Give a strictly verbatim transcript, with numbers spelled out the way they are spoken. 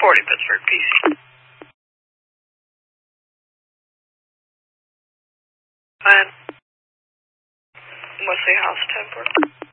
forty Pittsburgh P C. And Wesley House, ten four.